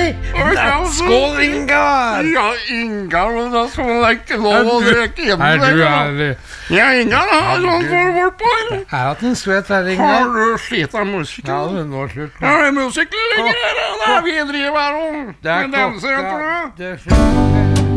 Skål, Ingar! Ja, Ingar, men da skal man ikke lov å drikke hjemme. Ingar, har sånn formål på. Jeg har hatt en skvett her, Har Ingar. du slitt av musikk? Ja, det nå slutt. Ja, det er musikk ligger her, da. Vi driver her og danser, tror du? Det er slutt.